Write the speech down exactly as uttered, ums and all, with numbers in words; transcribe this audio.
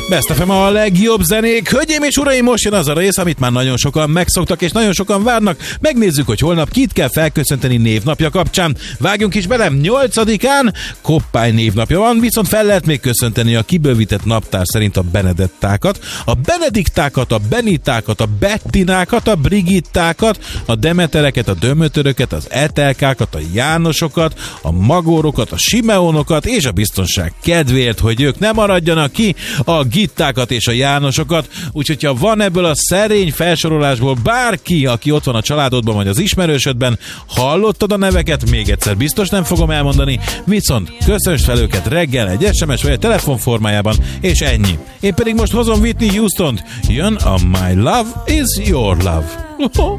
Best ef em a legjobb zenék. Hölgyeim és uraim, most jön az a rész, amit már nagyon sokan megszoktak, és nagyon sokan várnak. Megnézzük, hogy holnap kit kell felköszönteni névnapja kapcsán. Vágjunk is bele, nyolcadikán Koppány névnapja van, viszont fel lehet még köszönteni a kibővített naptár szerint a Benedettákat, a Benediktákat, a Benitákat, a Bettinákat, a Brigittákat, a Demetereket, a Dömötöröket, az Etelkákat, a Jánosokat, a Magórokat, a Simeonokat, és a biztonság kedvéért, hogy ők ne maradjanak ki, a Gittákat és a Jánosokat. Úgyhogy ha van ebből a szerény felsorolásból bárki, aki ott van a családodban vagy az ismerősödben, hallottad a neveket, még egyszer biztos nem fogom elmondani, viszont köszönsd fel őket reggel egy es em es vagy a telefon formájában, és ennyi. Én pedig most hozom Whitney Houstont. Jön a My Love Is Your Love.